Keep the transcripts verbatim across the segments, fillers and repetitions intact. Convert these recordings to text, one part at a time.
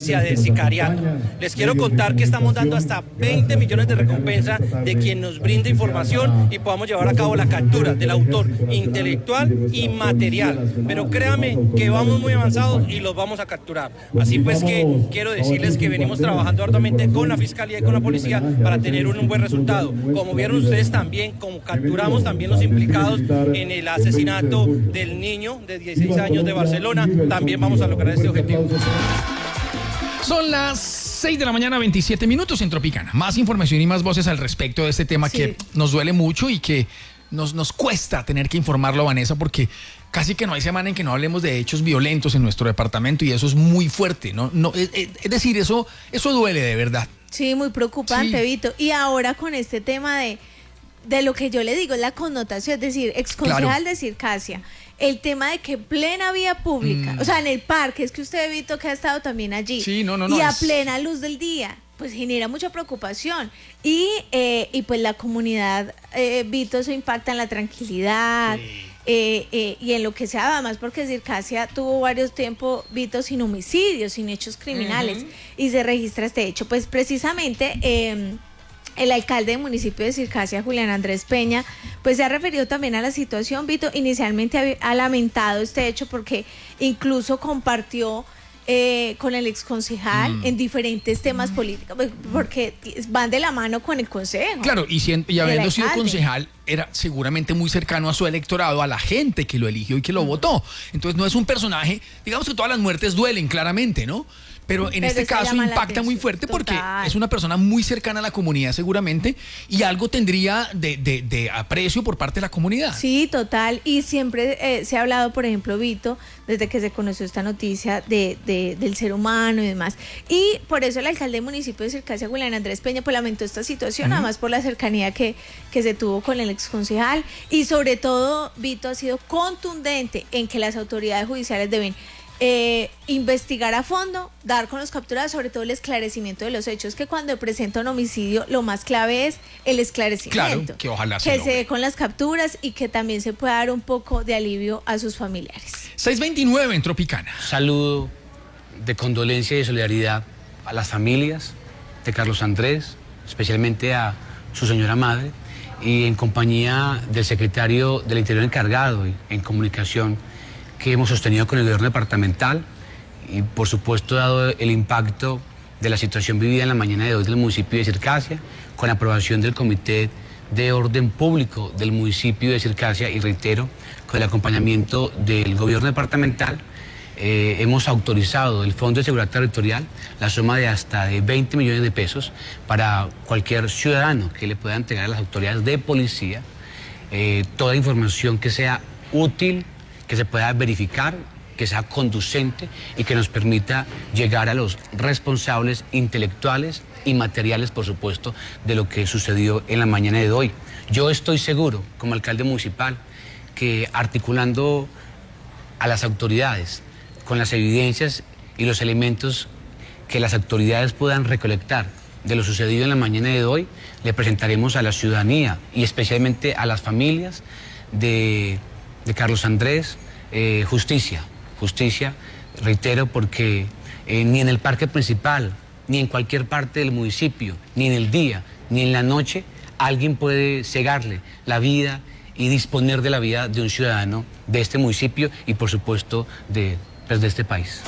delincuencia, del sicariato. Les quiero contar que estamos dando hasta veinte millones de recompensa de quien nos brinde información y podamos llevar a cabo la captura del autor intelectual y material. Pero créanme que vamos muy avanzados y los vamos a capturar. Así pues que quiero decirles que venimos trabajando arduamente con la Fiscalía y con la Policía para tener un, un buen resultado. Como vieron ustedes también, como capturamos también los implicados en el asesinato del niño de dieciséis años de Barcelona, también vamos a lograr este objetivo. Son las seis de la mañana, veintisiete minutos en Tropicana. Más información y más voces al respecto de este tema sí. que nos duele mucho y que nos, nos cuesta tener que informarlo, Vanessa, porque casi que no hay semana en que no hablemos de hechos violentos en nuestro departamento y eso es muy fuerte, ¿no? no es, es decir, eso, eso duele de verdad. Sí, muy preocupante, sí. Vito. Y ahora con este tema de, de lo que yo le digo, la connotación, es decir, exconcejal claro. de Circasia, el tema de que plena vía pública, mm. o sea, en el parque, es que usted, Vito, que ha estado también allí, sí, no, no, no, y a es... plena luz del día, pues genera mucha preocupación. Y, eh, y pues la comunidad, eh, Vito, eso impacta en la tranquilidad, sí. eh, eh, y en lo que sea, además, porque Circasia tuvo varios tiempos, Vito, sin homicidios, sin hechos criminales, uh-huh. y se registra este hecho. Pues precisamente... Eh, el alcalde del municipio de Circasia, Julián Andrés Peña, pues se ha referido también a la situación, Vito. Inicialmente ha, ha lamentado este hecho porque incluso compartió eh, con el exconcejal mm. en diferentes temas mm. políticos, porque van de la mano con el consejo. Claro, y, si, y habiendo sido concejal, era seguramente muy cercano a su electorado, a la gente que lo eligió y que lo mm. votó. Entonces no es un personaje, digamos que todas las muertes duelen claramente, ¿no? Pero en Pero este caso impacta muy fuerte porque Total. es una persona muy cercana a la comunidad seguramente y algo tendría de, de, de aprecio por parte de la comunidad. Sí, total. Y siempre eh, se ha hablado, por ejemplo, Vito, desde que se conoció esta noticia de, de, del ser humano y demás. Y por eso el alcalde del municipio de Circasia, Julián Andrés Peña, pues lamentó esta situación, uh-huh. además por la cercanía que, que se tuvo con el exconcejal. Y sobre todo, Vito ha sido contundente en que las autoridades judiciales deben Eh, investigar a fondo, dar con los capturados, sobre todo el esclarecimiento de los hechos, que cuando presenta un homicidio lo más clave es el esclarecimiento. Claro, que ojalá que se se dé con las capturas y que también se pueda dar un poco de alivio a sus familiares. seis veintinueve en Tropicana. Saludo de condolencia y de solidaridad a las familias de Carlos Andrés, especialmente a su señora madre, y en compañía del secretario del Interior encargado en comunicación que hemos sostenido con el gobierno departamental y por supuesto dado el impacto de la situación vivida en la mañana de hoy del municipio de Circasia, con la aprobación del Comité de Orden Público del municipio de Circasia y reitero, con el acompañamiento del gobierno departamental, eh, hemos autorizado el Fondo de Seguridad Territorial la suma de hasta de veinte millones de pesos para cualquier ciudadano que le pueda entregar a las autoridades de policía eh, toda información que sea útil, que se pueda verificar, que sea conducente y que nos permita llegar a los responsables intelectuales y materiales, por supuesto, de lo que sucedió en la mañana de hoy. Yo estoy seguro, como alcalde municipal, que articulando a las autoridades con las evidencias y los elementos que las autoridades puedan recolectar de lo sucedido en la mañana de hoy, le presentaremos a la ciudadanía y especialmente a las familias de... de Carlos Andrés, eh, justicia, justicia, reitero, porque eh, ni en el parque principal, ni en cualquier parte del municipio, ni en el día, ni en la noche, alguien puede cegarle la vida y disponer de la vida de un ciudadano de este municipio y por supuesto de, pues, de este país.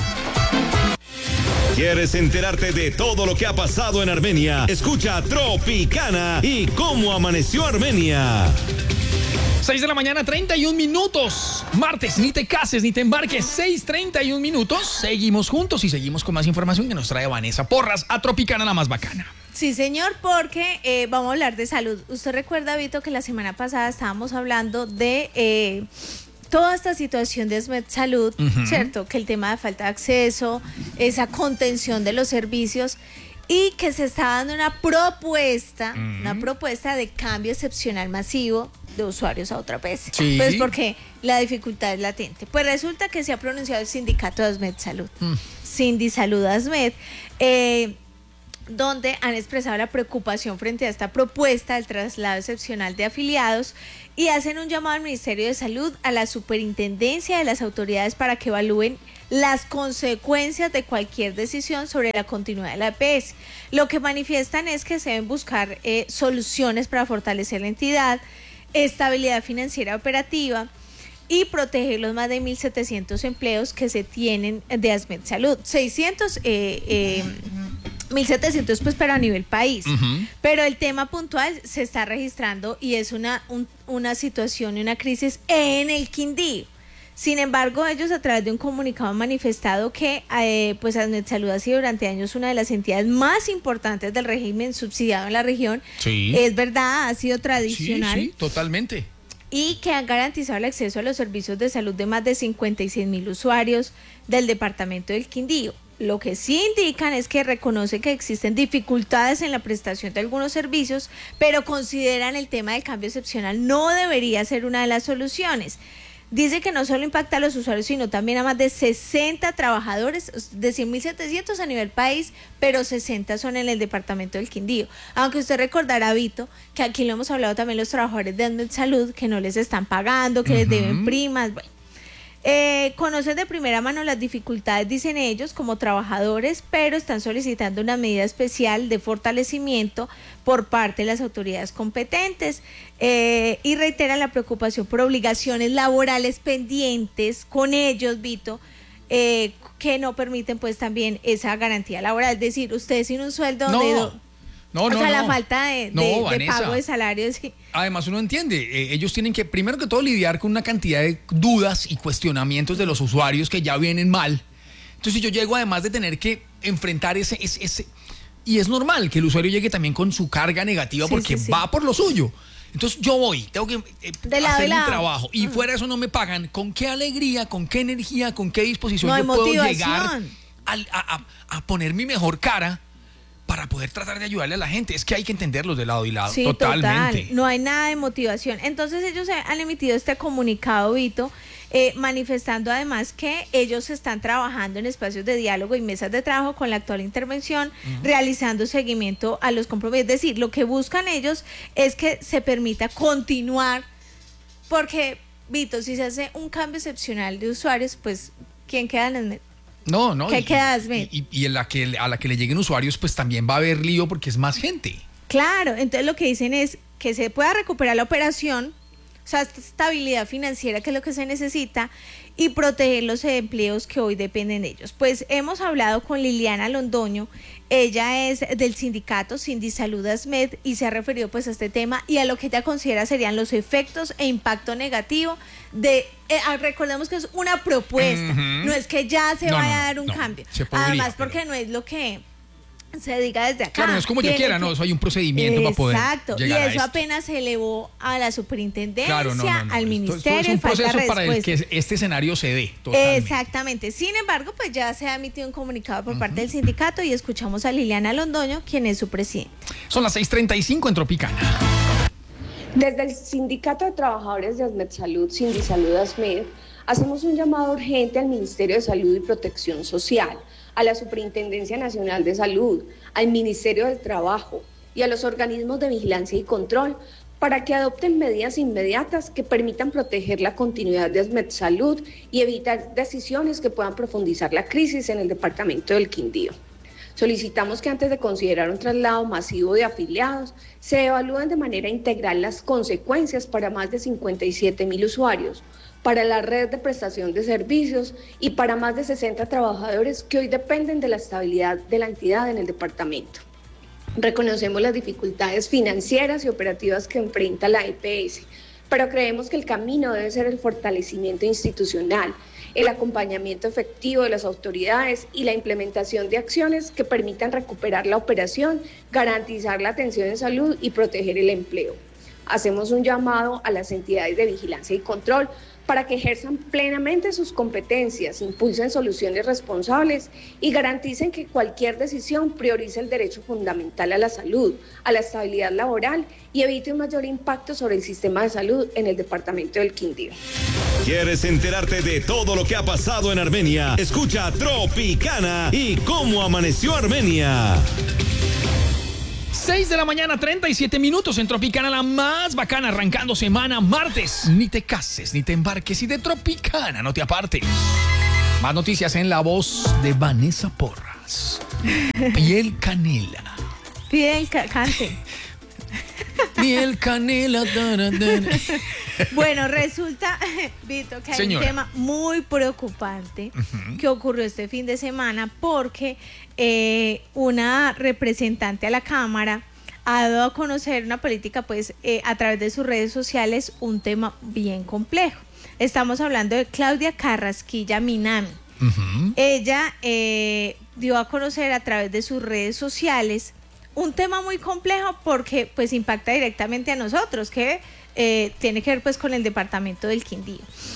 ¿Quieres enterarte de todo lo que ha pasado en Armenia? Escucha Tropicana y cómo amaneció Armenia. seis de la mañana, treinta y un minutos. Martes, ni te cases ni te embarques. seis treinta y un minutos. Seguimos juntos y seguimos con más información que nos trae Vanessa Porras a Tropicana, la más bacana. Sí, señor, porque eh, vamos a hablar de salud. Usted recuerda, Vito, que la semana pasada estábamos hablando de eh, toda esta situación de SMED Salud, uh-huh. ¿cierto? Que el tema de falta de acceso, esa contención de los servicios y que se está dando una propuesta, uh-huh. una propuesta de cambio excepcional masivo de usuarios a otra vez. Sí. Pues porque la dificultad es latente. Pues resulta que se ha pronunciado el sindicato de ASMED Salud, mm. Sindisalud ASMED, eh, donde han expresado la preocupación frente a esta propuesta del traslado excepcional de afiliados y hacen un llamado al Ministerio de Salud, a la superintendencia de las autoridades para que evalúen las consecuencias de cualquier decisión sobre la continuidad de la E P S. Lo que manifiestan es que se deben buscar eh, soluciones para fortalecer la entidad, estabilidad financiera operativa y proteger los más de mil setecientos empleos que se tienen de ASMED Salud. seiscientos, eh, eh, mil setecientos pues pero a nivel país. Uh-huh. Pero el tema puntual se está registrando y es una, un, una situación y una crisis en el Quindío. Sin embargo, ellos a través de un comunicado han manifestado que eh, pues ASMED Salud ha sido durante años una de las entidades más importantes del régimen subsidiado en la región. Sí. Es verdad, ha sido tradicional. Sí, sí, totalmente. Y que han garantizado el acceso a los servicios de salud de más de cincuenta y seis mil usuarios del departamento del Quindío. Lo que sí indican es que reconocen que existen dificultades en la prestación de algunos servicios, pero consideran el tema del cambio excepcional no debería ser una de las soluciones. Dice que no solo impacta a los usuarios, sino también a más de sesenta trabajadores, de cien mil setecientos a nivel país, pero sesenta son en el departamento del Quindío. Aunque usted recordará, Vito, que aquí lo hemos hablado también los trabajadores de ASMED Salud, que no les están pagando, que uh-huh. les deben primas, bueno. Eh, conocen de primera mano las dificultades, dicen ellos, como trabajadores, pero están solicitando una medida especial de fortalecimiento por parte de las autoridades competentes eh, y reiteran la preocupación por obligaciones laborales pendientes con ellos, Vito, eh, que no permiten pues también esa garantía laboral. Es decir, usted sin un sueldo no. de... No, o no, sea, no. la falta de, no, de, de Vanessa, pago de salarios. Sí. Además, uno entiende, eh, ellos tienen que, primero que todo, lidiar con una cantidad de dudas y cuestionamientos de los usuarios que ya vienen mal. Entonces, yo llego además de tener que enfrentar ese... ese, ese y es normal que el usuario llegue también con su carga negativa sí, porque sí, sí. va por lo suyo. Entonces, yo voy, tengo que eh, hacer mi trabajo y uh-huh. fuera de eso no me pagan. ¿Con qué alegría, con qué energía, con qué disposición no yo puedo motivación. llegar a, a, a, a poner mi mejor cara para poder tratar de ayudarle a la gente? Es que hay que entenderlos de lado y lado, sí, totalmente. Total. No hay nada de motivación. Entonces ellos han emitido este comunicado, Vito, eh, manifestando además que ellos están trabajando en espacios de diálogo y mesas de trabajo con la actual intervención, uh-huh. realizando seguimiento a los compromisos. Es decir, lo que buscan ellos es que se permita continuar, porque, Vito, si se hace un cambio excepcional de usuarios, pues, ¿quién queda en el... No, no. ¿Qué y, quedas, y, y, y en la que, a la que le lleguen usuarios, pues también va a haber lío porque es más gente. Claro, entonces lo que dicen es que se pueda recuperar la operación, o sea, esta estabilidad financiera, que es lo que se necesita, y proteger los empleos que hoy dependen de ellos. Pues hemos hablado con Liliana Londoño, ella es del sindicato Sindisalud ASMED y se ha referido pues a este tema y a lo que ella considera serían los efectos e impacto negativo de, eh, recordemos que es una propuesta, uh-huh. no es que ya se no, vaya no, a dar un no, cambio, podría, además pero... porque no es lo que se diga desde acá. Claro, no es como yo quiera, que... no, eso hay un procedimiento Exacto. para poder llegar y a eso esto. apenas se elevó a la superintendencia, claro, no, no, no. al ministerio. Esto es un proceso falta para el que este escenario se dé. Totalmente. Exactamente. Sin embargo, pues ya se ha emitido un comunicado por uh-huh. parte del sindicato y escuchamos a Liliana Londoño, quien es su presidente. Son las seis treinta y cinco en Tropicana. Desde el Sindicato de Trabajadores de ASMED Salud, Sindisalud ASMED, hacemos un llamado urgente al Ministerio de Salud y Protección Social, a la Superintendencia Nacional de Salud, al Ministerio del Trabajo y a los organismos de vigilancia y control para que adopten medidas inmediatas que permitan proteger la continuidad de ASMED Salud y evitar decisiones que puedan profundizar la crisis en el departamento del Quindío. Solicitamos que antes de considerar un traslado masivo de afiliados, se evalúen de manera integral las consecuencias para más de cincuenta y siete mil usuarios, para la red de prestación de servicios y para más de sesenta trabajadores que hoy dependen de la estabilidad de la entidad en el departamento. Reconocemos las dificultades financieras y operativas que enfrenta la E P S, pero creemos que el camino debe ser el fortalecimiento institucional, el acompañamiento efectivo de las autoridades y la implementación de acciones que permitan recuperar la operación, garantizar la atención en salud y proteger el empleo. Hacemos un llamado a las entidades de vigilancia y control para que ejerzan plenamente sus competencias, impulsen soluciones responsables y garanticen que cualquier decisión priorice el derecho fundamental a la salud, a la estabilidad laboral y evite un mayor impacto sobre el sistema de salud en el departamento del Quindío. ¿Quieres enterarte de todo lo que ha pasado en Armenia? Escucha Tropicana y cómo amaneció Armenia. seis de la mañana, treinta y siete minutos en Tropicana, la más bacana, arrancando semana, martes. Ni te cases, ni te embarques, y de Tropicana no te apartes. Más noticias en la voz de Vanessa Porras. Piel canela. Piel ca- cante. Piel canela. Bueno, resulta, Vito, que hay Señora. un tema muy preocupante uh-huh. que ocurrió este fin de semana porque eh, una representante a la Cámara ha dado a conocer una política, pues, eh, a través de sus redes sociales, un tema bien complejo. Estamos hablando de Claudia Carrasquilla Minami. Uh-huh. Ella eh, dio a conocer a través de sus redes sociales un tema muy complejo porque pues impacta directamente a nosotros, que eh, tiene que ver pues con el departamento del Quindío.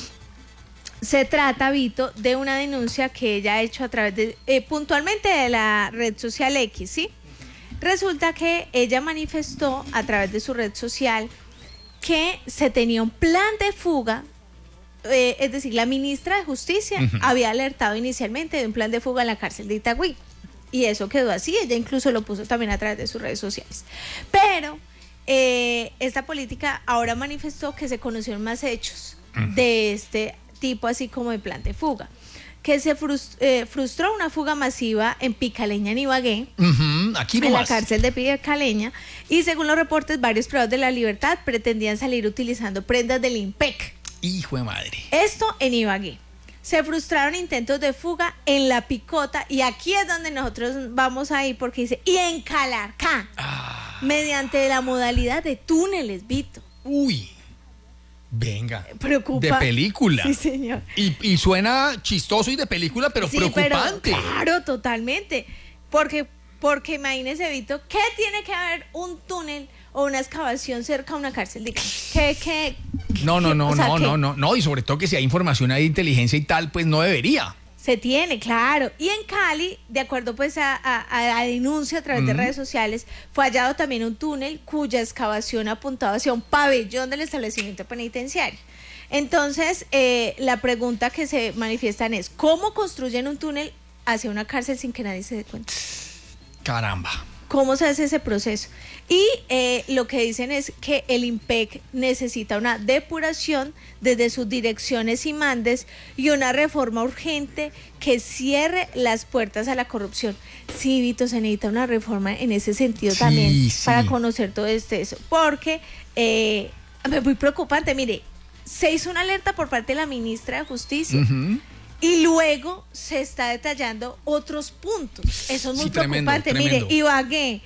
Se trata, Vito, de una denuncia que ella ha hecho a través de, eh, puntualmente de la red social X, ¿sí? Resulta que ella manifestó a través de su red social que se tenía un plan de fuga, eh, es decir, la ministra de Justicia uh-huh. había alertado inicialmente de un plan de fuga en la cárcel de Itagüí. Y eso quedó así, ella incluso lo puso también a través de sus redes sociales. Pero eh, esta política ahora manifestó que se conocieron más hechos uh-huh. de este tipo, así como de plan de fuga. Que se frust- eh, frustró una fuga masiva en Picaleña, en Ibagué, uh-huh. Aquí en la más. cárcel de Picaleña. Y según los reportes, varios privados de la libertad pretendían salir utilizando prendas del IMPEC. Hijo de madre. Esto en Ibagué. Se frustraron intentos de fuga en La Picota, y aquí es donde nosotros vamos a ir porque dice, y en Calarcá, ah. mediante la modalidad de túneles, Vito. Uy, venga. Preocupa. De película. Sí, señor. Y, y suena chistoso y de película, pero sí, preocupante. Pero, claro, totalmente. Porque, porque imagínese, Vito, ¿qué tiene que haber un túnel o una excavación cerca a una cárcel? ¿Qué, qué, No, no, no, o sea, no, ¿qué? no, no, no, y sobre todo que si hay información de inteligencia y tal, pues no debería. Se tiene, claro. Y en Cali, de acuerdo pues a, a, a la denuncia a través uh-huh. de redes sociales, fue hallado también un túnel cuya excavación apuntaba hacia un pabellón del establecimiento penitenciario. Entonces, eh, la pregunta que se manifiestan es, ¿cómo construyen un túnel hacia una cárcel sin que nadie se dé cuenta? Caramba. ¿Cómo se hace ese proceso? Y eh, lo que dicen es que el IMPEC necesita una depuración desde sus direcciones y mandes y una reforma urgente que cierre las puertas a la corrupción. Sí, Vito, se necesita una reforma en ese sentido sí, también sí. para conocer todo este eso. Porque eh, es muy preocupante. Mire, se hizo una alerta por parte de la ministra de Justicia. Uh-huh. Y luego se está detallando otros puntos. Eso es muy sí, preocupante. Tremendo, tremendo. Mire, Ibagué,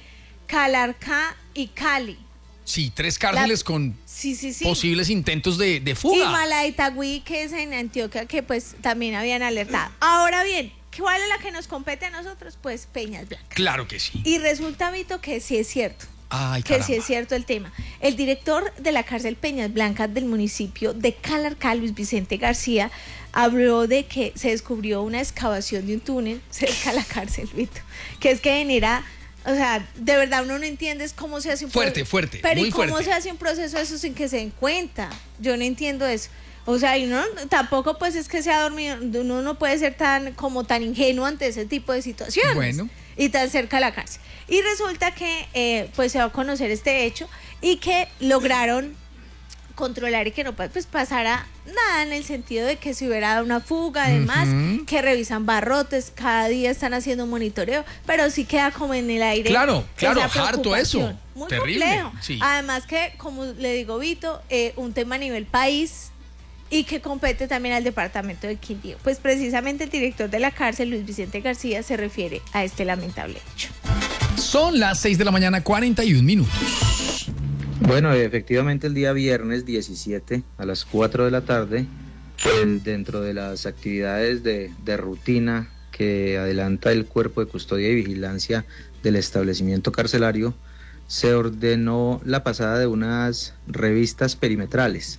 Calarcá y Cali. Sí, tres cárceles La, con sí, sí, sí. posibles intentos de, de fuga. Y Malaitagüí, que es en Antioquia, que pues también habían alertado. Ahora bien, ¿cuál es la que nos compete a nosotros? Pues Peñas Blancas. Claro que sí. Y resulta, Vito, que sí es cierto. Ay, que caramba. sí es cierto el tema. El director de la cárcel Peñas Blancas del municipio de Calarcá, Luis Vicente García, habló de que se descubrió una excavación de un túnel cerca de la cárcel, Vito, que es que genera, o sea, de verdad uno no entiende es cómo se hace un fuerte, pro- fuerte, pero muy ¿y cómo fuerte. se hace un proceso de eso sin que se den cuenta? Yo no entiendo eso. O sea, y uno tampoco pues es que sea dormido, uno no puede ser tan como tan ingenuo ante ese tipo de situaciones. Bueno. Y tan cerca de la cárcel. Y resulta que eh, pues se va a conocer este hecho y que lograron controlar y que no pues pasara nada en el sentido de que si hubiera dado una fuga, además, uh-huh. que revisan barrotes, cada día están haciendo un monitoreo, pero sí queda como en el aire. Claro, claro, harto eso. Muy terrible. Complejo. Sí. Además que, como le digo, Vito, eh, un tema a nivel país y que compete también al departamento de Quindío. Pues precisamente el director de la cárcel, Luis Vicente García, se refiere a este lamentable hecho. Son las seis de la mañana, cuarenta y un minutos. Bueno, efectivamente el día viernes diecisiete a las cuatro de la tarde, pues, dentro de las actividades de, de rutina que adelanta el Cuerpo de Custodia y Vigilancia del establecimiento carcelario, se ordenó la pasada de unas revistas perimetrales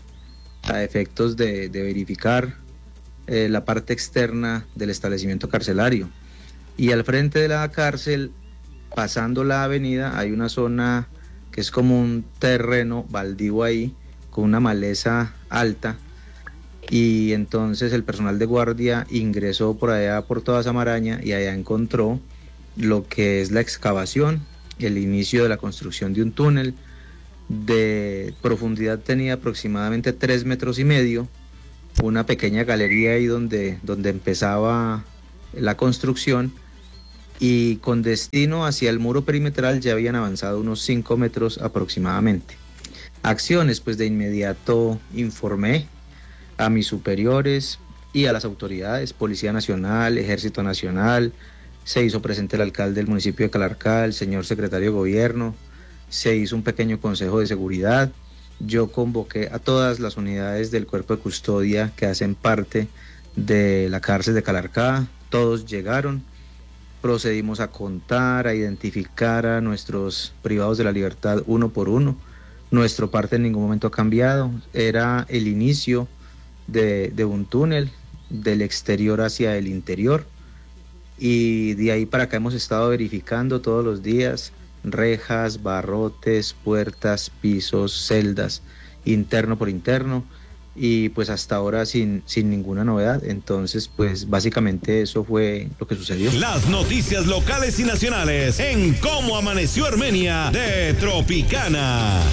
a efectos de, de verificar eh, la parte externa del establecimiento carcelario. Y al frente de la cárcel, pasando la avenida, hay una zona que es como un terreno baldío ahí, con una maleza alta, y entonces el personal de guardia ingresó por allá por toda esa maraña y allá encontró lo que es la excavación el inicio de la construcción de un túnel. De profundidad tenía aproximadamente tres metros y medio, una pequeña galería ahí donde, donde empezaba la construcción, y con destino hacia el muro perimetral ya habían avanzado unos cinco metros aproximadamente. Acciones, pues de inmediato informé a mis superiores y a las autoridades, Policía Nacional, Ejército Nacional, se hizo presente el alcalde del municipio de Calarcá, el señor secretario de Gobierno, se hizo un pequeño consejo de seguridad. Yo convoqué a todas las unidades del cuerpo de custodia que hacen parte de la cárcel de Calarcá, todos llegaron, procedimos a contar, a identificar a nuestros privados de la libertad uno por uno. Nuestro parte en ningún momento ha cambiado, era el inicio de, de un túnel del exterior hacia el interior, y de ahí para acá hemos estado verificando todos los días rejas, barrotes, puertas, pisos, celdas, interno por interno, y pues hasta ahora sin, sin ninguna novedad. Entonces pues básicamente eso fue lo que sucedió. Las noticias locales y nacionales en Cómo Amaneció Armenia de Tropicana.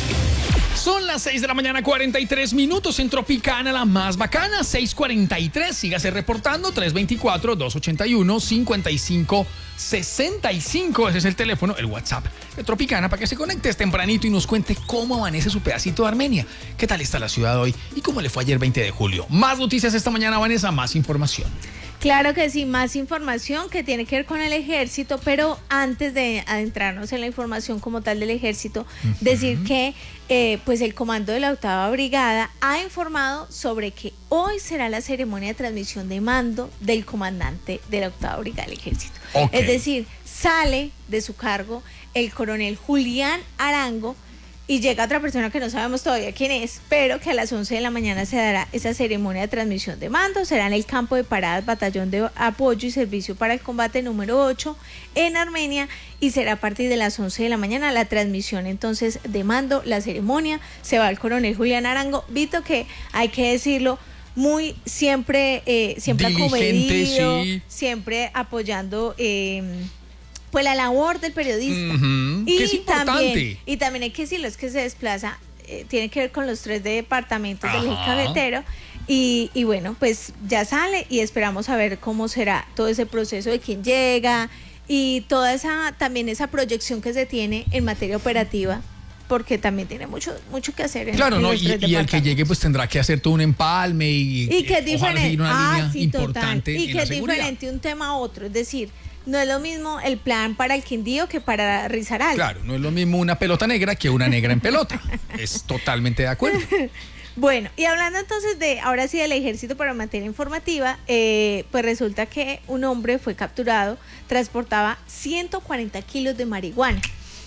Son las seis de la mañana, cuarenta y tres minutos en Tropicana, la más bacana, seis cuarenta y tres. Sígase reportando, tres dos cuatro, dos ocho uno, cinco cinco seis cinco. Ese es el teléfono, el WhatsApp de Tropicana, para que se conecte tempranito y nos cuente cómo amanece su pedacito de Armenia. ¿Qué tal está la ciudad hoy y cómo le fue ayer veinte de julio? Más noticias esta mañana, Vanessa, más información. Claro que sí, más información que tiene que ver con el ejército, pero antes de adentrarnos en la información como tal del ejército, uh-huh. decir que eh, pues el comando de la octava brigada ha informado sobre que hoy será la ceremonia de transmisión de mando del comandante de la octava brigada del ejército. Okay. Es decir, sale de su cargo el coronel Julián Arango, y llega otra persona que no sabemos todavía quién es, pero que a las once de la mañana se dará esa ceremonia de transmisión de mando. Será en el campo de paradas, batallón de apoyo y servicio para el combate número ocho en Armenia, y será a partir de las once de la mañana la transmisión entonces de mando, la ceremonia. Se va el coronel Julián Arango, Vito, que hay que decirlo, muy siempre, eh, siempre acomedido, sí. siempre apoyando eh, pues la labor del periodista. Uh-huh. Y es también, y también hay que decirlo, es que se desplaza, eh, tiene que ver con los tres departamentos Ajá. del eje cafetero, y, y bueno, pues ya sale, y esperamos a ver cómo será todo ese proceso de quién llega, y toda esa, también esa proyección que se tiene en materia operativa, porque también tiene mucho mucho que hacer en, claro, en no, los y, tres y el que llegue pues tendrá que hacer todo un empalme y, y que es diferente, una ah, línea sí, importante total. Y en que la es seguridad. diferente un tema a otro, es decir, no es lo mismo el plan para el Quindío que para Risaralda. Claro, no es lo mismo una pelota negra que una negra en pelota. Es totalmente de acuerdo. Bueno, y hablando entonces de, ahora sí, del ejército para materia informativa, eh, pues resulta que un hombre fue capturado, transportaba ciento cuarenta kilos de marihuana.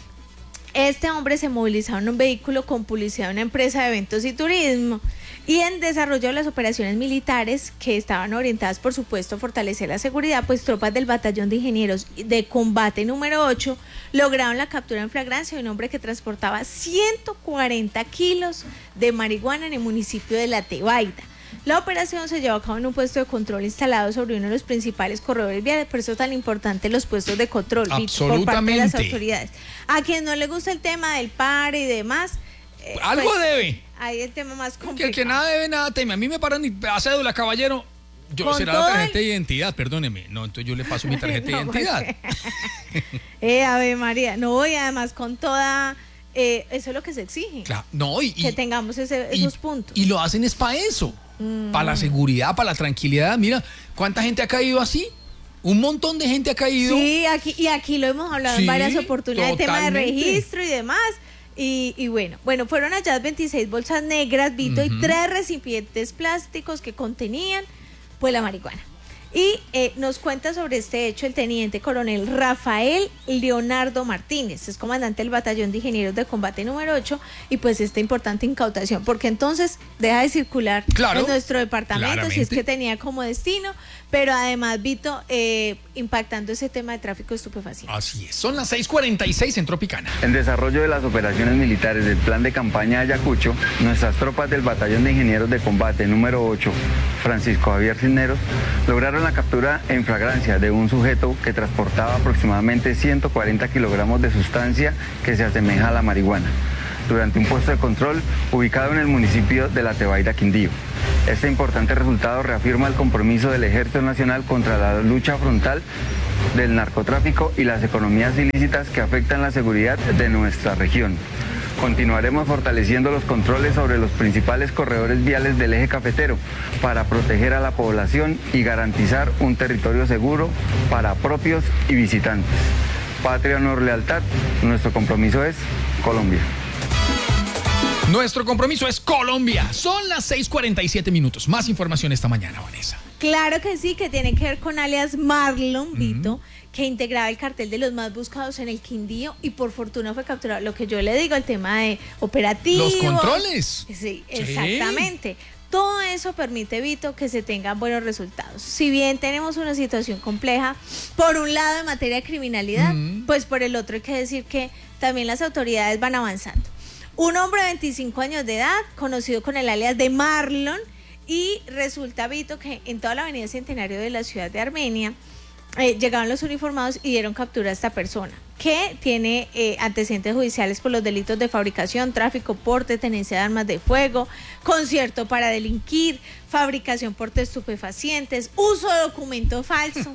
Este hombre se movilizaba en un vehículo con publicidad de una empresa de eventos y turismo, y en desarrollo de las operaciones militares que estaban orientadas, por supuesto, a fortalecer la seguridad, pues tropas del batallón de ingenieros de combate número ocho lograron la captura en flagrancia de un hombre que transportaba ciento cuarenta kilos de marihuana en el municipio de La Tebaida. La operación se llevó a cabo en un puesto de control instalado sobre uno de los principales corredores viales. Por eso es tan importante los puestos de control por parte de las autoridades. A quien no le gusta el tema del pare y demás, eh, algo pues, debe. Ahí el tema más complicado. Que el que nada debe, nada teme. A mí me paran y a cédula, caballero. Yo Con será la tarjeta el... de identidad, perdóneme. No, entonces yo le paso mi tarjeta no, de identidad. Pues, eh, Ave María. No, y además con toda... Eh, eso es lo que se exige. Claro, no, y, que tengamos ese, y, esos puntos. Y lo hacen es para eso. Mm. Para la seguridad, para la tranquilidad. Mira, ¿cuánta gente ha caído así? Un montón de gente ha caído. Sí, aquí, y aquí lo hemos hablado sí, en varias oportunidades, totalmente. Tema de registro y demás. Y, y bueno, bueno, fueron halladas veintiséis bolsas negras, Vito, uh-huh. y tres recipientes plásticos que contenían pues la marihuana. Y eh, nos cuenta sobre este hecho el teniente coronel Rafael Leonardo Martínez, es comandante del batallón de ingenieros de combate número ocho, y pues esta importante incautación, porque entonces deja de circular claro, en nuestro departamento, claramente. Si es que tenía como destino, pero además, Vito, eh, impactando ese tema de tráfico de estupefacientes. Así es, son las seis cuarenta y seis en Tropicana. En desarrollo de las operaciones militares del plan de campaña Ayacucho, nuestras tropas del batallón de ingenieros de combate número ocho Francisco Javier Cisneros, lograron la captura en flagrancia de un sujeto que transportaba aproximadamente ciento cuarenta kilogramos de sustancia que se asemeja a la marihuana, durante un puesto de control ubicado en el municipio de La Tebaida, Quindío. Este importante resultado reafirma el compromiso del Ejército Nacional contra la lucha frontal del narcotráfico y las economías ilícitas que afectan la seguridad de nuestra región. Continuaremos fortaleciendo los controles sobre los principales corredores viales del eje cafetero para proteger a la población y garantizar un territorio seguro para propios y visitantes. Patria, honor, lealtad, nuestro compromiso es Colombia. Nuestro compromiso es Colombia. Son las seis cuarenta y siete minutos. Más información esta mañana, Vanessa. Claro que sí, que tiene que ver con alias Marlon, Vito, mm-hmm. que integraba el cartel de los más buscados en el Quindío y por fortuna fue capturado. Lo que yo le digo, el tema de operativos. Los controles. Sí, sí. Exactamente. Todo eso permite, Vito, que se tengan buenos resultados. Si bien tenemos una situación compleja, por un lado en materia de criminalidad, mm-hmm. pues por el otro hay que decir que también las autoridades van avanzando. Un hombre de veinticinco años de edad, conocido con el alias de Marlon, y resulta, Vito, que en toda la avenida Centenario de la ciudad de Armenia eh, llegaron los uniformados y dieron captura a esta persona, que tiene eh, antecedentes judiciales por los delitos de fabricación, tráfico, porte, tenencia de armas de fuego, concierto para delinquir, fabricación, porte de estupefacientes, uso de documento falso.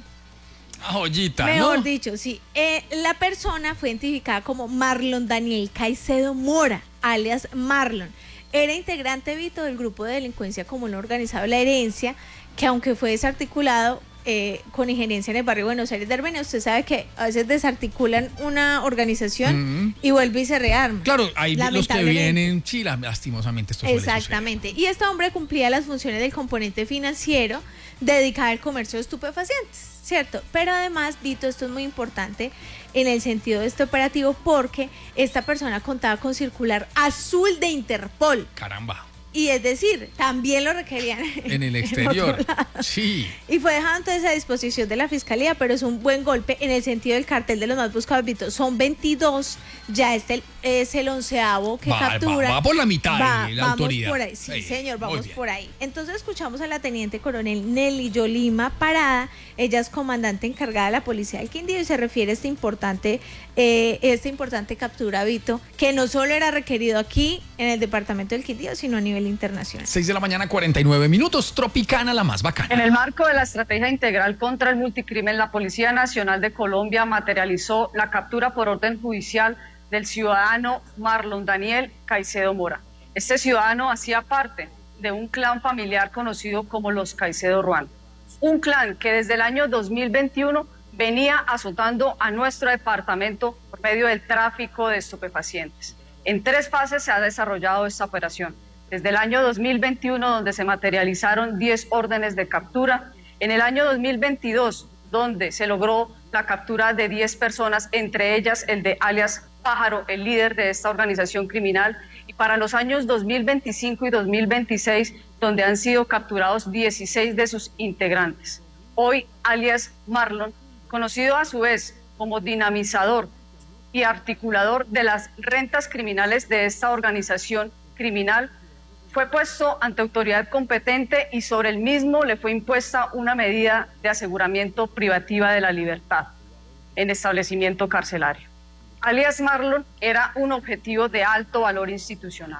Joyita, Mejor ¿no? dicho, sí. Eh, la persona fue identificada como Marlon Daniel Caicedo Mora, alias Marlon. Era integrante, Vito, del grupo de delincuencia común organizado La Herencia, que aunque fue desarticulado eh, con injerencia en el barrio Buenos Aires de Armenia, usted sabe que a veces desarticulan una organización mm. y vuelve y se rearma. Claro, hay los que vienen, sí, lastimosamente esto suele Exactamente. suceder. Y este hombre cumplía las funciones del componente financiero dedicado al comercio de estupefacientes, ¿cierto? Pero además, Vito, esto es muy importante en el sentido de este operativo porque esta persona contaba con circular azul de Interpol. Caramba. Y es decir, también lo requerían en el exterior. En sí. Y fue dejado entonces a disposición de la fiscalía, pero es un buen golpe en el sentido del cartel de los más buscados, Vito. Son veintidós, ya este es el onceavo que va, captura. Va, va por la mitad va, la vamos autoridad. Por ahí. Sí, sí, señor, vamos por ahí. Entonces escuchamos a la teniente coronel Nelly Yolima Parada. Ella es comandante encargada de la policía del Quindío y se refiere a esta importante, eh, esta importante captura, Vito, que no solo era requerido aquí en el departamento del Quindío, sino a nivel internacional. seis de la mañana, cuarenta y nueve minutos. Tropicana, la más bacana. En el marco de la estrategia integral contra el multicrimen, la Policía Nacional de Colombia materializó la captura por orden judicial del ciudadano Marlon Daniel Caicedo Mora. Este ciudadano hacía parte de un clan familiar conocido como los Caicedo Ruan. Un clan que desde el año dos mil veintiuno venía azotando a nuestro departamento por medio del tráfico de estupefacientes. En tres fases se ha desarrollado esta operación. Desde el año dos mil veintiuno, donde se materializaron diez órdenes de captura. En el año dos mil veintidós, donde se logró la captura de diez personas, entre ellas el de alias Pájaro, el líder de esta organización criminal. Y para los años dos mil veinticinco y dos mil veintiséis, donde han sido capturados dieciséis de sus integrantes. Hoy, alias Marlon, conocido a su vez como dinamizador y articulador de las rentas criminales de esta organización criminal, fue puesto ante autoridad competente y sobre el mismo le fue impuesta una medida de aseguramiento privativa de la libertad en establecimiento carcelario. Alias Marlon era un objetivo de alto valor institucional.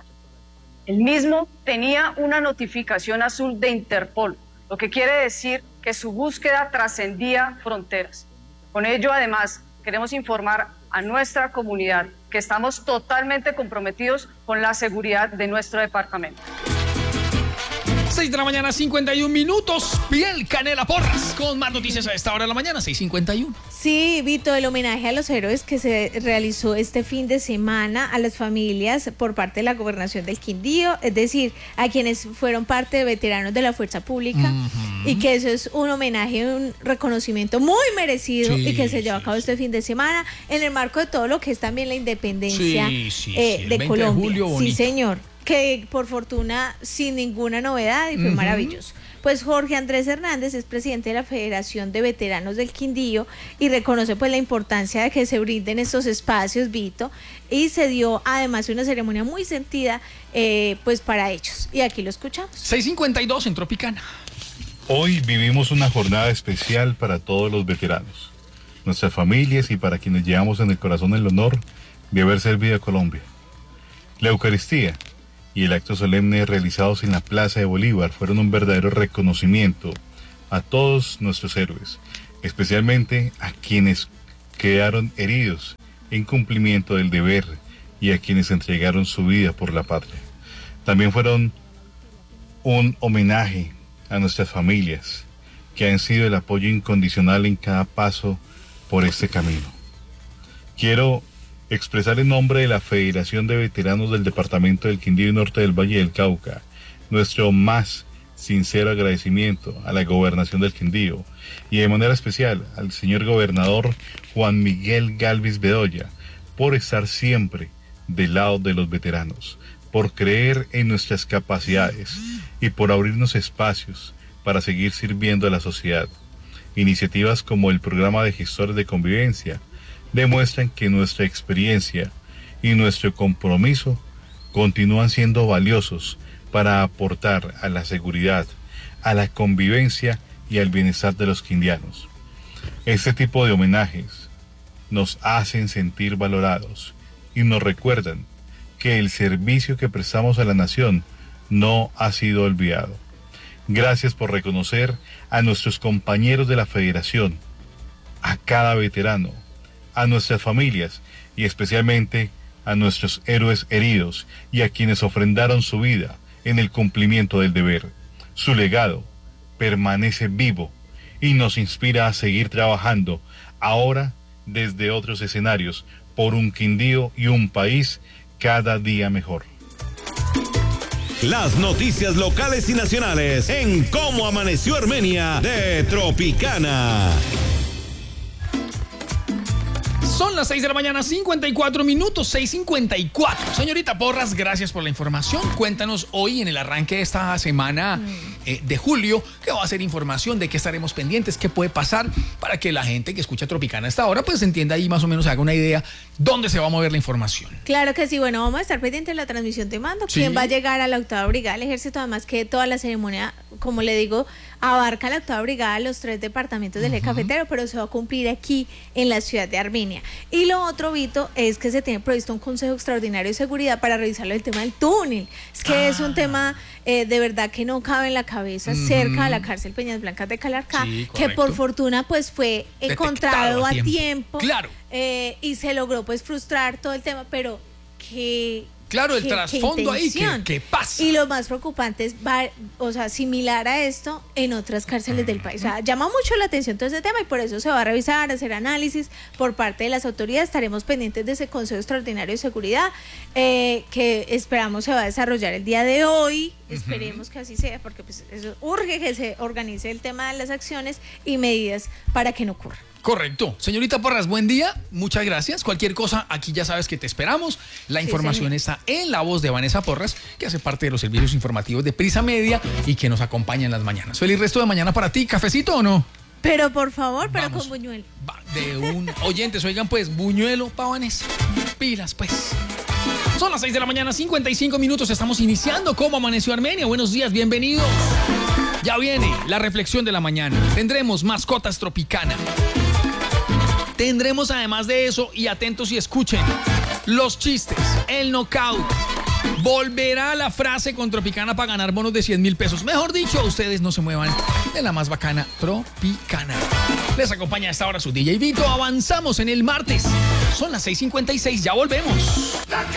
El mismo tenía una notificación azul de Interpol, lo que quiere decir que su búsqueda trascendía fronteras. Con ello, además, queremos informar a nuestra comunidad que estamos totalmente comprometidos con la seguridad de nuestro departamento. seis de la mañana, cincuenta y un minutos. Piel Canela Porras con más noticias a esta hora de la mañana, seis cincuenta y uno. Sí, Vito, el homenaje a los héroes que se realizó este fin de semana a las familias por parte de la Gobernación del Quindío, es decir, a quienes fueron parte de veteranos de la Fuerza Pública, uh-huh. y que eso es un homenaje, un reconocimiento muy merecido, sí, y que se llevó a cabo sí, este fin de semana en el marco de todo lo que es también la independencia sí, sí, eh, sí, de Colombia. De julio, sí, señor. Que por fortuna sin ninguna novedad y fue uh-huh. maravilloso. Pues Jorge Andrés Hernández es presidente de la Federación de Veteranos del Quindío y reconoce pues la importancia de que se brinden estos espacios, Vito, y se dio además una ceremonia muy sentida eh, pues para ellos. Y aquí lo escuchamos. seis cincuenta y dos en Tropicana. Hoy vivimos una jornada especial para todos los veteranos, nuestras familias y para quienes llevamos en el corazón el honor de haber servido a Colombia. La Eucaristía y el acto solemne realizados en la Plaza de Bolívar fueron un verdadero reconocimiento a todos nuestros héroes, especialmente a quienes quedaron heridos en cumplimiento del deber y a quienes entregaron su vida por la patria. También fueron un homenaje a nuestras familias, que han sido el apoyo incondicional en cada paso por este camino. Quiero expresar en nombre de la Federación de Veteranos del Departamento del Quindío y Norte del Valle del Cauca nuestro más sincero agradecimiento a la Gobernación del Quindío y de manera especial al señor gobernador Juan Miguel Galvis Bedoya por estar siempre del lado de los veteranos, por creer en nuestras capacidades y por abrirnos espacios para seguir sirviendo a la sociedad. Iniciativas como el programa de gestores de convivencia demuestran que nuestra experiencia y nuestro compromiso continúan siendo valiosos para aportar a la seguridad, a la convivencia y al bienestar de los quindianos. Este tipo de homenajes nos hacen sentir valorados y nos recuerdan que el servicio que prestamos a la nación no ha sido olvidado. Gracias por reconocer a nuestros compañeros de la Federación, a cada veterano, a nuestras familias y especialmente a nuestros héroes heridos y a quienes ofrendaron su vida en el cumplimiento del deber. Su legado permanece vivo y nos inspira a seguir trabajando ahora desde otros escenarios por un Quindío y un país cada día mejor. Las noticias locales y nacionales en Cómo Amaneció Armenia de Tropicana. Son las seis de la mañana, cincuenta y cuatro minutos, seis cincuenta y cuatro. Señorita Porras, gracias por la información. Cuéntanos hoy en el arranque de esta semana eh, de julio, qué va a ser información, de qué estaremos pendientes, qué puede pasar, para que la gente que escucha Tropicana a esta hora pues entienda y más o menos haga una idea dónde se va a mover la información. Claro que sí, bueno, vamos a estar pendientes de la transmisión Te Mando. Sí. ¿Quién va a llegar a la octava brigada del ejército? Además que toda la ceremonia, como le digo, abarca la octava brigada, los tres departamentos del eje cafetero, pero se va a cumplir aquí en la ciudad de Armenia. Y lo otro, Vito, es que se tiene previsto un consejo extraordinario de seguridad para revisar el tema del túnel. Es que ah. es un tema eh, de verdad que no cabe en la cabeza, mm-hmm. cerca de la cárcel Peñas Blancas de Calarcá, sí, que por fortuna pues fue encontrado a tiempo, tiempo claro. eh, y se logró pues frustrar todo el tema, pero que... Claro, el trasfondo ahí, ¿qué, ¿qué pasa? Y lo más preocupante es, va, o sea, similar a esto en otras cárceles uh-huh. del país. O sea, llama mucho la atención todo ese tema y por eso se va a revisar, hacer análisis por parte de las autoridades. Estaremos pendientes de ese Consejo Extraordinario de Seguridad eh, que esperamos se va a desarrollar el día de hoy. Uh-huh. Esperemos que así sea, porque pues eso urge que se organice el tema de las acciones y medidas para que no ocurra. Correcto. Señorita Porras, buen día. Muchas gracias. Cualquier cosa, aquí ya sabes que te esperamos. La sí, información señor. está en la voz de Vanessa Porras, que hace parte de los servicios informativos de Prisa Media y que nos acompaña en las mañanas. Feliz resto de mañana para ti. ¿Cafecito o no? Pero por favor, pero Vamos. con buñuelo. Va, de un... Oyentes, oigan pues, buñuelo para Vanessa. Pilas pues. Son las seis de la mañana, cincuenta y cinco minutos. Estamos iniciando Cómo Amaneció Armenia. Buenos días, bienvenidos. Ya viene la reflexión de la mañana. Tendremos mascotas Tropicana. Tendremos además de eso, y atentos y escuchen, los chistes, el knockout. Volverá la frase con Tropicana para ganar bonos de cien mil pesos. Mejor dicho, ustedes no se muevan de la más bacana Tropicana. Les acompaña a esta hora su D J Vito. Avanzamos en el martes. Son las seis cincuenta y seis, ya volvemos.